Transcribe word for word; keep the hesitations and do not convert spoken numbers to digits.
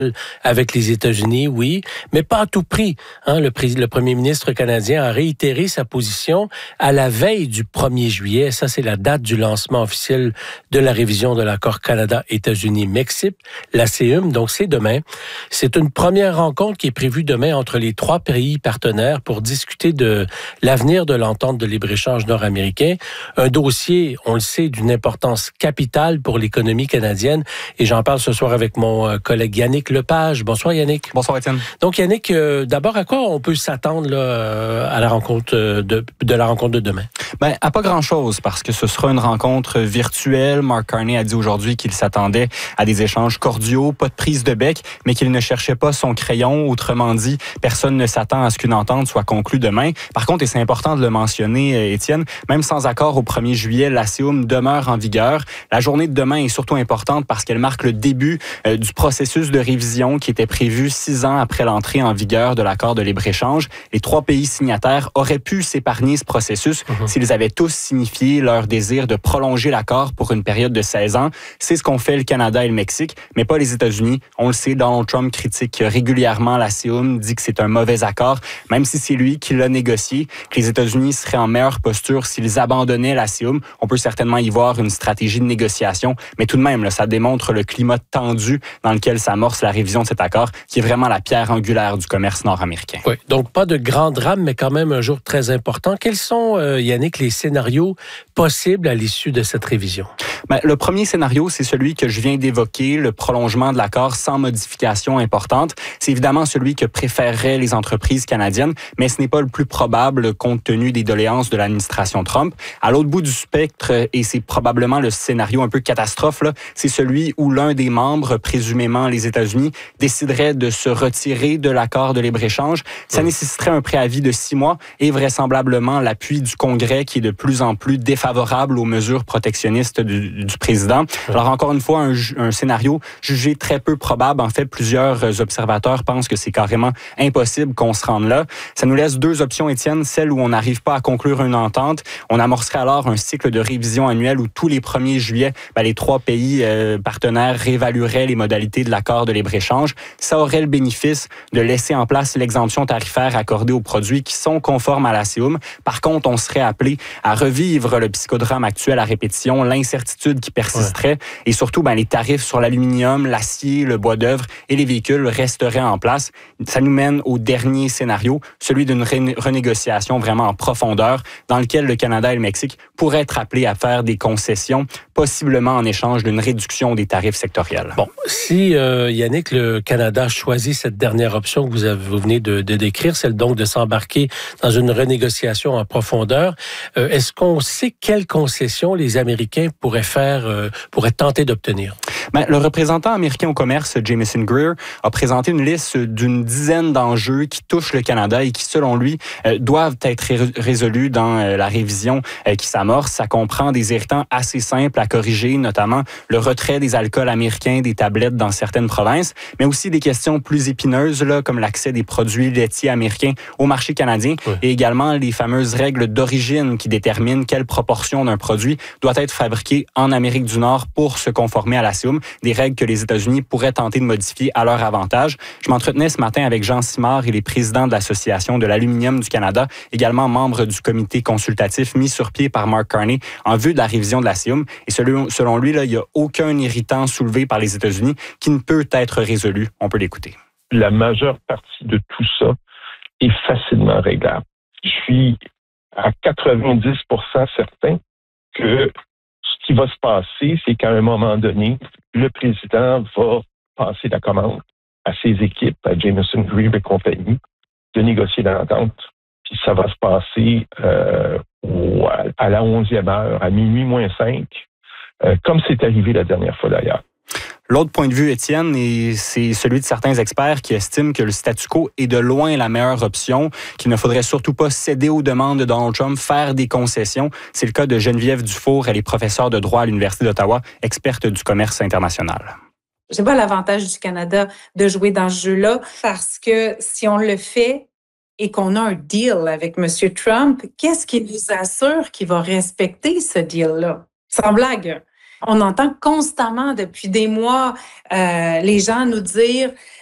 avec les États-Unis, oui, mais pas à tout prix. Hein, le, pré- le premier ministre canadien a réitéré sa position à la veille du premier juillet. Ça, c'est la date du lancement officiel de la révision de l'accord Canada-États-Unis-Mexique, l'A C E M. Donc, c'est demain. C'est une première rencontre qui est prévue demain entre les trois pays partenaires pour discuter de l'avenir de l'entente de libre-échange nord-américain. Un dossier, on le sait, d'une importance capitale pour l'économie canadienne. Et j'en parle ce soir avec mon collègue Yannick Lepage. Bonsoir Yannick. Bonsoir Étienne. Donc Yannick, euh, d'abord, à quoi on peut s'attendre là, à la rencontre de, de la rencontre de demain? Ben, à pas grand-chose, parce que ce sera une rencontre virtuelle. Mark Carney a dit aujourd'hui qu'il s'attendait à des échanges cordiaux, pas de prise de bec, mais qu'il ne cherchait pas son crayon. Autrement dit, personne ne s'attend à ce qu'une entente soit conclue demain. Par contre, et c'est important de le mentionner, Étienne, même sans accord au premier juillet, l'A C E M demeure en vigueur. La journée de demain est surtout importante parce qu'elle marque le début euh, du processus de révision qui était prévu six ans après l'entrée en vigueur de l'accord de libre-échange. Les trois pays signataires auraient pu s'épargner ce processus mm-hmm. s'ils avaient tous signifié leur désir de prolonger l'accord pour une période de seize ans. C'est ce qu'ont fait le Canada et le Mexique, mais pas les États-Unis. On le sait, Donald Trump critique régulièrement l'A C E M, dit que c'est un mauvais accord, même si c'est lui qui l'a négocié, que les États-Unis seraient en meilleure posture s'ils abandonnaient l'A C E M. On peut certainement y voir une stratégie de négociation, mais tout de même, là, ça démontre le climat tendu dans lequel s'amorce la révision de cet accord, qui est vraiment la pierre angulaire du commerce nord-américain. Oui, donc pas de grand drame, mais quand même un jour très important. Quels sont, euh, Yannick, les scénarios possibles à l'issue de cette révision? Ben, le premier scénario, c'est celui que je viens d'évoquer, le prolongement de l'accord sans modification importante. C'est évidemment celui que préféreraient les entreprises canadiennes, mais ce n'est pas le plus probable compte tenu des doléances de l'administration Trump. À l'autre bout du spectre, et c'est probablement le scénario un peu catastrophe, là, c'est celui où l'un des membres, présumément les États-Unis, déciderait de se retirer de l'accord de libre-échange. Ça oui. nécessiterait un préavis de six mois et vraisemblablement l'appui du Congrès qui est de plus en plus défavorable aux mesures protectionnistes du, du président. Oui. Alors encore une fois, un, un scénario jugé très peu probable. En fait, plusieurs observateurs pensent que c'est carrément impossible qu'on se rende là. Ça nous laisse deux options, Étienne. Celle où on n'arrive pas à conclure une entente. On amorcerait alors un cycle de révision annuelle où tous les premiers juillet, ben, les trois pays euh, partenaires réévalueraient les modalités de l'accord de libre-échange. Ça aurait le bénéfice de laisser en place l'exemption tarifaire accordée aux produits qui sont conformes à l'A C E M. Par contre, on serait appelé à revivre le psychodrame actuel à répétition, l'incertitude qui persisterait ouais. et surtout ben, les tarifs sur l'aluminium, l'acier, le bois d'œuvre et les véhicules resteraient en place. Ça nous mène au dernier scénario, celui d'une ré- renégociation vraiment en profondeur dans lequel le Canada et le Mexique pourraient être appelés à faire des concessions, possiblement en échange d'une réduction des tarifs sectoriels. Bon, si euh, Yannick, le Canada choisit cette dernière option que vous, avez, vous venez de, de décrire, celle donc de s'embarquer dans une renégociation en profondeur, euh, est-ce qu'on sait quelles concessions les Américains pourraient faire, euh, pourraient tenter d'obtenir? Ben, le représentant américain au commerce, Jameson Greer, a présenté une liste d'une dizaine d'enjeux qui touchent le Canada et qui, selon lui, euh, doivent être ré- résolus dans euh, la révision euh, qui s'amorce. Ça comprend des irritants assez simples à corriger, notamment le retrait des alcools américains des tablettes dans certaines provinces, mais aussi des questions plus épineuses, là, comme l'accès des produits laitiers américains au marché canadien oui. et également les fameuses règles d'origine qui déterminent quelle proportion d'un produit doit être fabriqué en Amérique du Nord pour se conformer à l'A C E M, des règles que les États-Unis pourraient tenter de modifier à leur avantage. Je m'entretenais ce matin avec Jean Simard, il est président de l'Association de l'aluminium du Canada, également membre du comité consultatif mis sur pied par Mark Carney en vue de la révision de l'A C E M. Et selon, selon lui, là, il n'y a aucun irritant soulevé par les États-Unis qui ne peut être résolu. On peut l'écouter. La majeure partie de tout ça est facilement réglable. Je suis à quatre-vingt-dix pour cent certain que ce qui va se passer, c'est qu'à un moment donné, le président va passer la commande à ses équipes, à Jameson Greer et compagnie, de négocier l'entente. Puis ça va se passer euh, au, à la onzième heure, à minuit moins cinq, euh, comme c'est arrivé la dernière fois d'ailleurs. L'autre point de vue, Étienne, et c'est celui de certains experts qui estiment que le statu quo est de loin la meilleure option, qu'il ne faudrait surtout pas céder aux demandes de Donald Trump, faire des concessions. C'est le cas de Geneviève Dufour, elle est professeure de droit à l'Université d'Ottawa, experte du commerce international. C'est pas l'avantage du Canada de jouer dans ce jeu-là, parce que si on le fait et qu'on a un deal avec M. Trump, qu'est-ce qui nous assure qu'il va respecter ce deal-là? Sans blague. On entend constamment depuis des mois euh, les gens nous dire